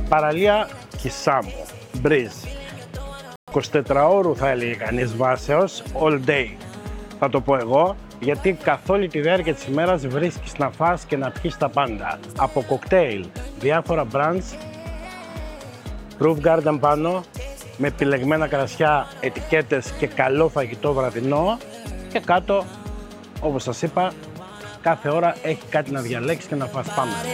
Παραλία Κισάμου, Μπρίζ. 24 ώρου θα έλεγε κανείς βάσεως, all day. Θα το πω εγώ, γιατί καθ' όλη τη διάρκεια της ημέρας βρίσκεις να φας και να πιεις τα πάντα. Από κοκτέιλ, διάφορα brands, roof garden πάνω, με επιλεγμένα κρασιά, ετικέτες και καλό φαγητό βραδινό. Και κάτω, όπως σας είπα, κάθε ώρα έχει κάτι να διαλέξεις και να φας. Πάμε!